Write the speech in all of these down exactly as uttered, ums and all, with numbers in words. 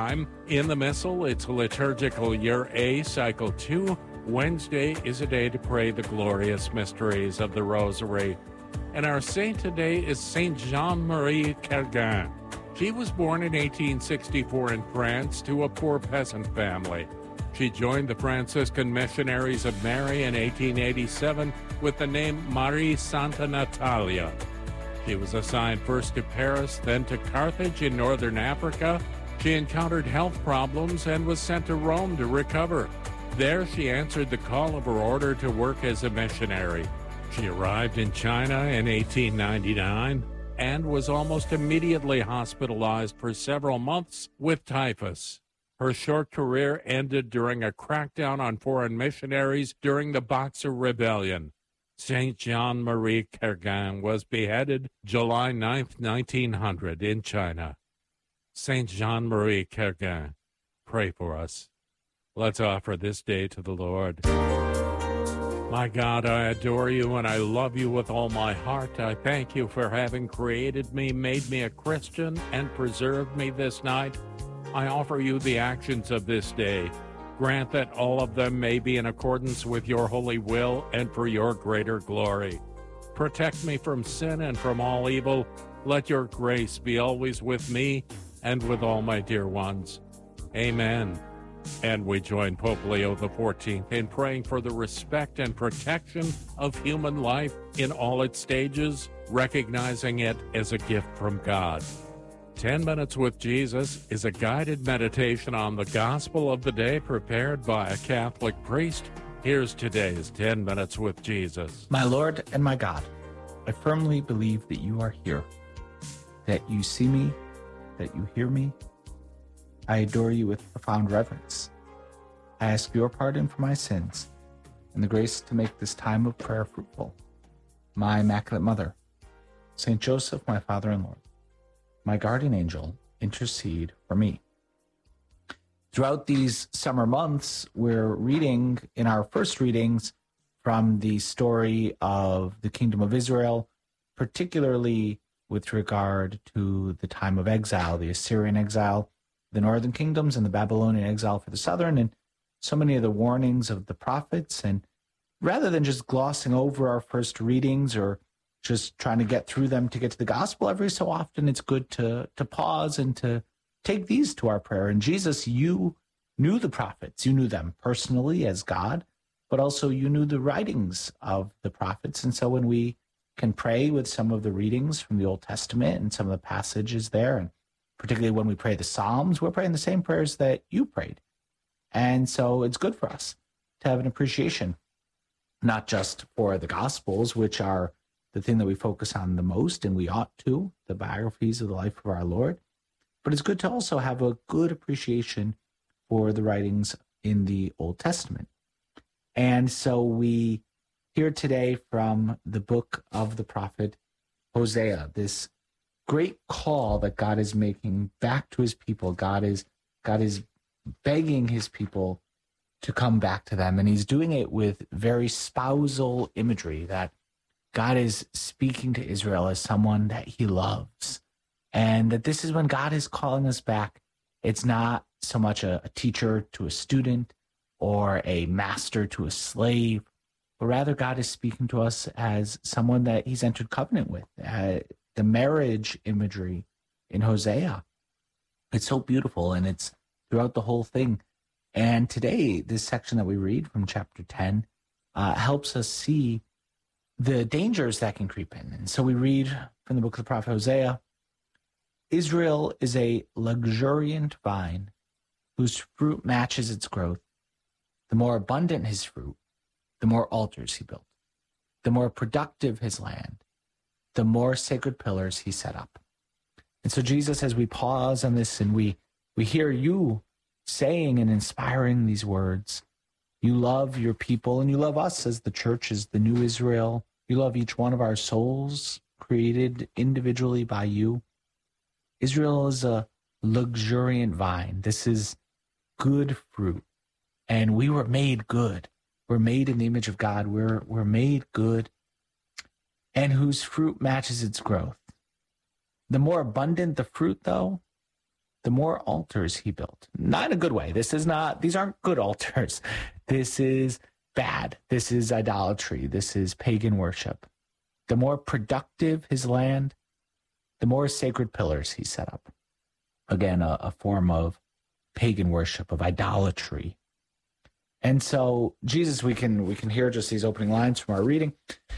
time. In the Missal, it's liturgical year A, cycle two. Wednesday is a day to pray the glorious mysteries of the Rosary. And our saint today is Saint Jean-Marie Kerguin. She was born in eighteen sixty-four in France to a poor peasant family. She joined the Franciscan Missionaries of Mary in eighteen eighty-seven with the name Marie Santa Natalia. She was assigned first to Paris, then to Carthage in northern Africa. She encountered health problems and was sent to Rome to recover. There she answered the call of her order to work as a missionary. She arrived in China in eighteen ninety-nine and was almost immediately hospitalized for several months with typhus. Her short career ended during a crackdown on foreign missionaries during the Boxer Rebellion. Saint Jean-Marie Kerguin was beheaded July ninth, nineteen hundred in China. Saint Jean-Marie Kerguin, pray for us. Let's offer this day to the Lord. My God, I adore you and I love you with all my heart. I thank you for having created me, made me a Christian, and preserved me this night. I offer you the actions of this day. Grant that all of them may be in accordance with your holy will and for your greater glory. Protect me from sin and from all evil. Let your grace be always with me and with all my dear ones. Amen. And we join Pope Leo the fourteenth in praying for the respect and protection of human life in all its stages, recognizing it as a gift from God. Ten Minutes with Jesus is a guided meditation on the gospel of the day prepared by a Catholic priest. Here's today's Ten Minutes with Jesus. My Lord and my God, I firmly believe that you are here, that you see me, that you hear me. I adore you with profound reverence. I ask your pardon for my sins and the grace to make this time of prayer fruitful. My Immaculate Mother, Saint Joseph, my Father and Lord, my guardian angel, intercede for me. Throughout these summer months, we're reading in our first readings from the story of the Kingdom of Israel, particularly with regard to the time of exile, the Assyrian exile, the northern kingdoms, and the Babylonian exile for the southern, and so many of the warnings of the prophets. And rather than just glossing over our first readings or just trying to get through them to get to the gospel, every so often it's good to to pause and to take these to our prayer. And Jesus, you knew the prophets. You knew them personally as God, but also you knew the writings of the prophets. And so when we can pray with some of the readings from the Old Testament and some of the passages there, and particularly when we pray the Psalms, we're praying the same prayers that you prayed. And so it's good for us to have an appreciation, not just for the Gospels, which are the thing that we focus on the most, and we ought to, the biographies of the life of our Lord. But it's good to also have a good appreciation for the writings in the Old Testament. And so we hear today from the book of the prophet Hosea, this great call that God is making back to his people. God is, God is begging his people to come back to them. And he's doing it with very spousal imagery, that God is speaking to Israel as someone that he loves. And that this is when God is calling us back. It's not so much a, a teacher to a student or a master to a slave, but rather God is speaking to us as someone that he's entered covenant with. Uh, the marriage imagery in Hosea, it's so beautiful, and it's throughout the whole thing. And today, this section that we read from chapter ten uh, helps us see the dangers that can creep in. And so we read from the book of the prophet Hosea, Israel is a luxuriant vine whose fruit matches its growth. The more abundant his fruit, the more altars he built. The more productive his land, the more sacred pillars he set up. And so Jesus, as we pause on this and we, we hear you saying and inspiring these words, you love your people and you love us as the church, as the new Israel. You love each one of our souls created individually by you. Israel is a luxuriant vine. This is good fruit. And we were made good. We're made in the image of God. We're, we're made good, and whose fruit matches its growth. The more abundant the fruit, though, the the more altars he built. Not in a good way. This is not, these aren't good altars. This is bad. This is idolatry. This is pagan worship. The more productive his land, the more sacred pillars he set up. Again, a, a form of pagan worship, of idolatry. And so Jesus, we can we can hear just these opening lines from our reading,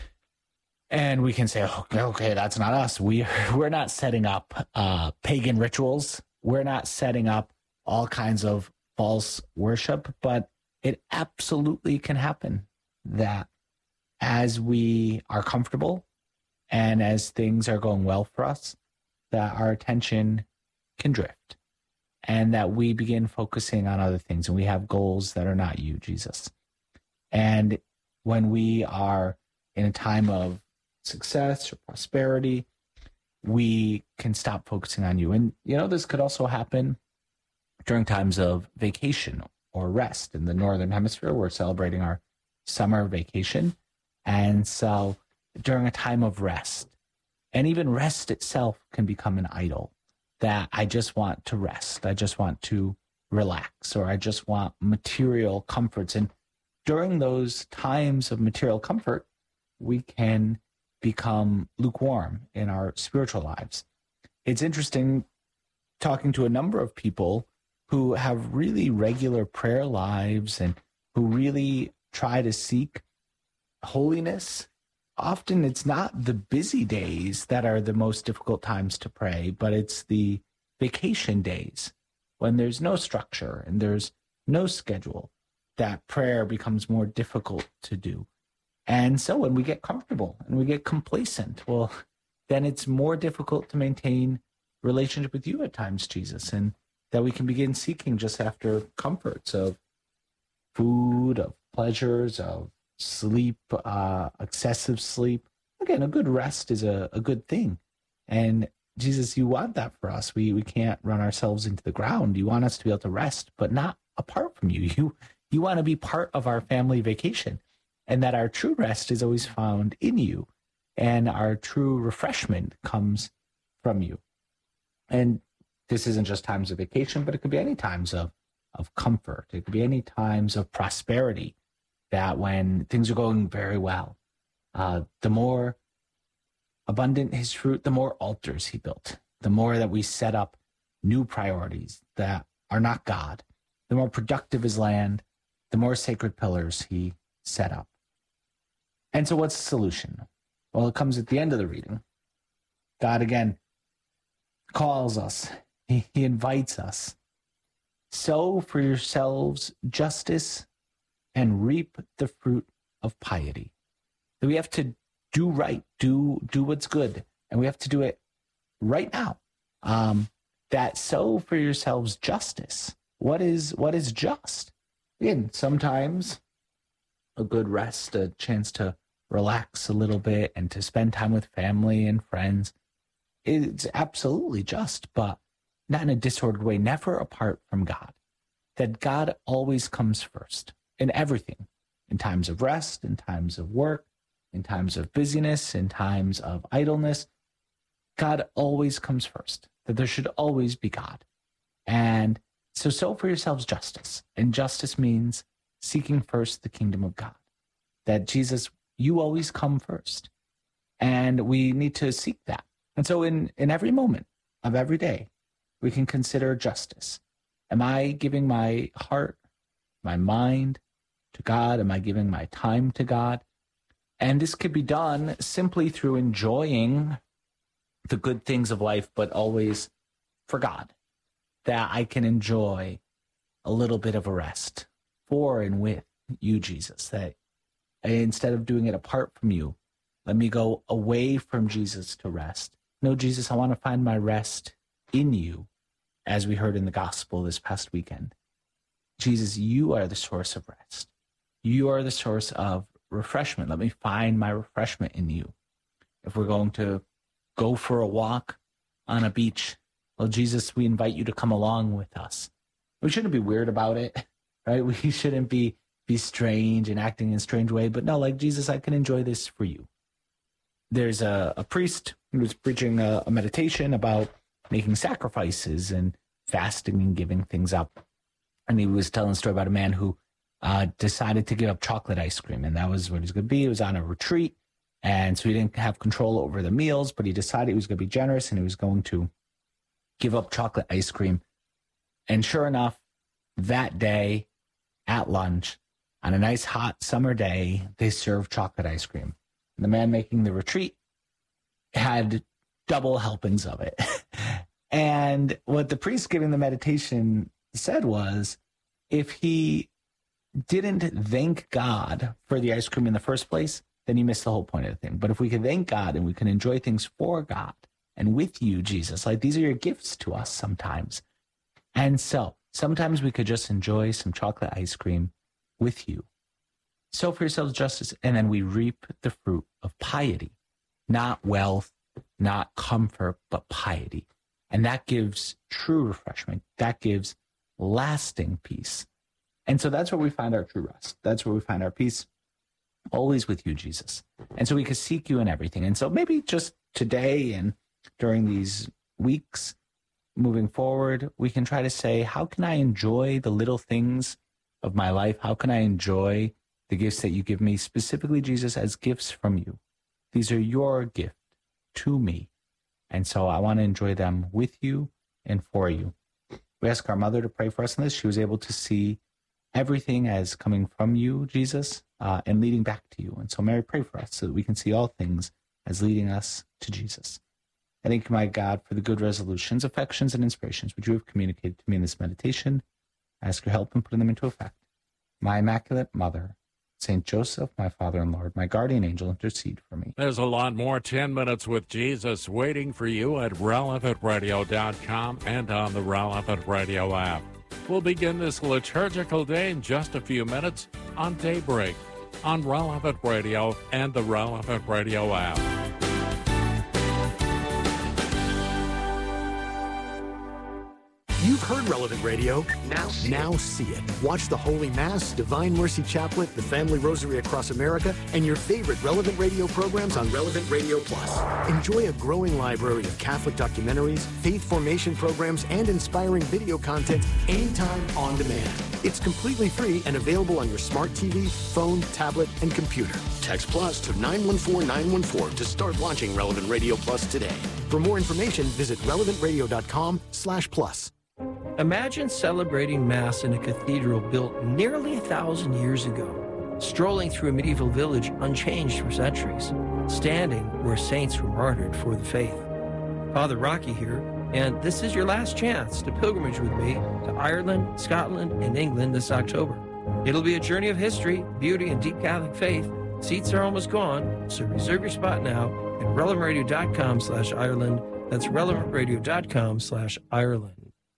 and we can say, okay, okay, that's not us. We, we're not setting up uh, pagan rituals. We're not setting up all kinds of false worship, but it absolutely can happen that as we are comfortable and as things are going well for us, that our attention can drift and that we begin focusing on other things and we have goals that are not you, Jesus. And when we are in a time of success or prosperity, we can stop focusing on you. And, you know, this could also happen during times of vacation or rest. In the Northern Hemisphere, we're celebrating our summer vacation. And so during a time of rest, and even rest itself can become an idol, that I just want to rest. I just want to relax, or I just want material comforts. And during those times of material comfort, we can become lukewarm in our spiritual lives. It's interesting talking to a number of people who have really regular prayer lives and who really try to seek holiness. Often it's not the busy days that are the most difficult times to pray, but it's the vacation days when there's no structure and there's no schedule that prayer becomes more difficult to do. And so when we get comfortable and we get complacent, well, then it's more difficult to maintain relationship with you at times, Jesus, and that we can begin seeking just after comforts of food, of pleasures, of sleep, uh, excessive sleep. Again, a good rest is a, a good thing. And Jesus, you want that for us. We we can't run ourselves into the ground. You want us to be able to rest, but not apart from you. You, you want to be part of our family vacation, and that our true rest is always found in you, and our true refreshment comes from you. And this isn't just times of vacation, but it could be any times of, of comfort. It could be any times of prosperity, that when things are going very well, uh, the more abundant his fruit, the more altars he built, the more that we set up new priorities that are not God, the more productive his land, the more sacred pillars he set up. And so what's the solution? Well, it comes at the end of the reading. God again calls us. He, he invites us. Sow for yourselves justice and reap the fruit of piety. That we have to do right, do do what's good, and we have to do it right now. Um, that sow for yourselves justice. What is what is just? Again, sometimes a good rest, a chance to relax a little bit and to spend time with family and friends, it's absolutely just, but not in a disordered way, never apart from God. That God always comes first in everything, in times of rest, in times of work, in times of busyness, in times of idleness. God always comes first, that there should always be God. And so sow for yourselves justice. And justice means seeking first the kingdom of God. That Jesus, you always come first. And we need to seek that. And so in, in every moment of every day, we can consider justice. Am I giving my heart, my mind to God? Am I giving my time to God? And this could be done simply through enjoying the good things of life, but always for God. That I can enjoy a little bit of a rest for and with you, Jesus. That instead of doing it apart from you, let me go away from Jesus to rest. No, Jesus, I want to find my rest in you, as we heard in the gospel this past weekend. Jesus, you are the source of rest. You are the source of refreshment. Let me find my refreshment in you. If we're going to go for a walk on a beach, well, Jesus, we invite you to come along with us. We shouldn't be weird about it, right? We shouldn't be, be strange and acting in a strange way, but no, like, Jesus, I can enjoy this for you. There's a, a priest who was preaching a, a meditation about making sacrifices and fasting and giving things up. And he was telling a story about a man who uh, decided to give up chocolate ice cream. And that was what he was going to be. He was on a retreat. And so he didn't have control over the meals, but he decided he was going to be generous and he was going to give up chocolate ice cream. And sure enough, that day at lunch, on a nice hot summer day, they served chocolate ice cream. And the man making the retreat had double helpings of it. And what the priest giving the meditation said was, if he didn't thank God for the ice cream in the first place, then he missed the whole point of the thing. But if we can thank God and we can enjoy things for God and with you, Jesus, like these are your gifts to us sometimes. And so sometimes we could just enjoy some chocolate ice cream with you. Sow for yourselves justice, and then we reap the fruit of piety, not wealth, not comfort, but piety. And that gives true refreshment. That gives lasting peace. And so that's where we find our true rest. That's where we find our peace, always with you, Jesus. And so we can seek you in everything. And so maybe just today and during these weeks moving forward, we can try to say, how can I enjoy the little things of my life? How can I enjoy the gifts that you give me, specifically, Jesus, as gifts from you? These are your gift to me. And so I want to enjoy them with you and for you. We ask our mother to pray for us in this. She was able to see everything as coming from you, Jesus, uh, and leading back to you. And so Mary, pray for us so that we can see all things as leading us to Jesus. I thank you, my God, for the good resolutions, affections, and inspirations which you have communicated to me in this meditation. I ask your help in putting them into effect. My Immaculate Mother, Saint Joseph, my Father and Lord, my guardian angel, intercede for me. There's a lot more ten minutes with Jesus waiting for you at relevant radio dot com and on the Relevant Radio app. We'll begin this liturgical day in just a few minutes on Daybreak on Relevant Radio and the Relevant Radio app. You've heard Relevant Radio. Now see, now see it. Watch the Holy Mass, Divine Mercy Chaplet, the Family Rosary Across America, and your favorite Relevant Radio programs on Relevant Radio Plus. Enjoy a growing library of Catholic documentaries, faith formation programs, and inspiring video content anytime on demand. It's completely free and available on your smart T V, phone, tablet, and computer. Text Plus to nine one four nine one four to start watching Relevant Radio Plus today. For more information, visit relevant radio dot com slash plus. Imagine celebrating Mass in a cathedral built nearly a thousand years ago, strolling through a medieval village unchanged for centuries, standing where saints were martyred for the faith. Father Rocky here, and this is your last chance to pilgrimage with me to Ireland, Scotland, and England this October. It'll be a journey of history, beauty, and deep Catholic faith. Seats are almost gone, so reserve your spot now at relevant radio dot com slash Ireland. That's relevant radio dot com slash Ireland.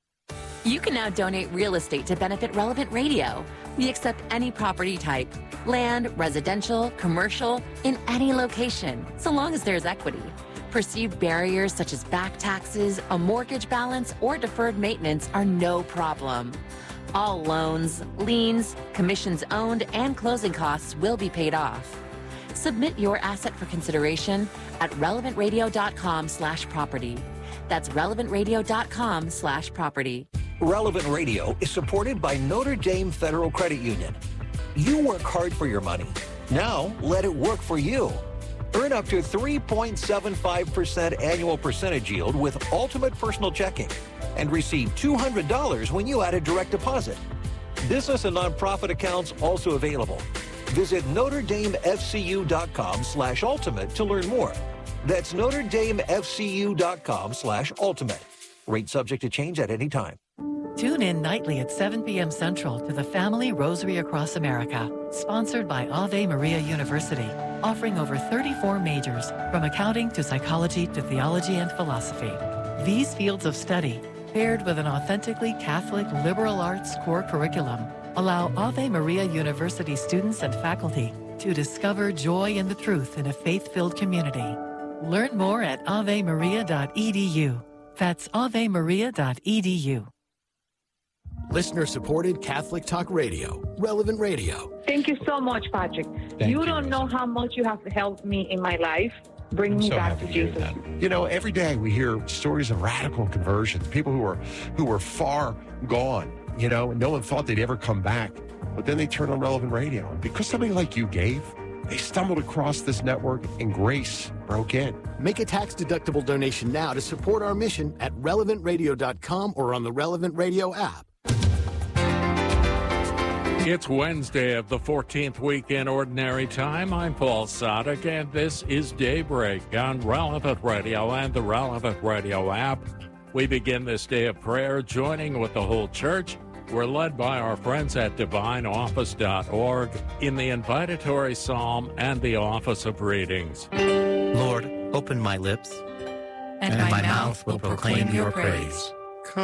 You can now donate real estate to benefit Relevant Radio. We accept any property type, land, residential, commercial, in any location, so long as there's equity. Perceived barriers such as back taxes, a mortgage balance, or deferred maintenance are no problem. All loans, liens, commissions owned, and closing costs will be paid off. Submit your asset for consideration at relevant radio dot com slash property. That's relevant radio dot com slash property. Relevant Radio is supported by Notre Dame Federal Credit Union. You work hard for your money. Now let it work for you. Earn up to three point seven five percent annual percentage yield with Ultimate Personal Checking and receive two hundred dollars when you add a direct deposit. Business and nonprofit accounts also available. Visit notre dame f c u dot com slash ultimate to learn more. That's notre dame f c u dot com slash ultimate. Rate subject to change at any time. Tune in nightly at seven p.m. Central to the Family Rosary Across America, sponsored by Ave Maria University, offering over thirty-four majors, from accounting to psychology to theology and philosophy. These fields of study, paired with an authentically Catholic liberal arts core curriculum, allow Ave Maria University students and faculty to discover joy in the truth in a faith-filled community. Learn more at ave maria dot e d u. That's ave maria dot e d u. Listener-supported Catholic Talk Radio, Relevant Radio. Thank you so much, Patrick. Thank you you, don't know Rosa. how much you have helped me in my life. Bring I'm me so back happy to hear Jesus. that. You know, every day we hear stories of radical conversions, people who are who were far gone, you know, and no one thought they'd ever come back. But then they turned on Relevant Radio. And because somebody like you gave, they stumbled across this network and grace broke in. Make a tax-deductible donation now to support our mission at relevant radio dot com or on the Relevant Radio app. It's Wednesday of the fourteenth week in Ordinary Time. I'm Paul Sadek, and this is Daybreak on Relevant Radio and the Relevant Radio app. We begin this day of prayer joining with the whole church. We're led by our friends at divine office dot org in the invitatory psalm and the office of readings. Lord, open my lips, and, and my, my mouth will proclaim your praise.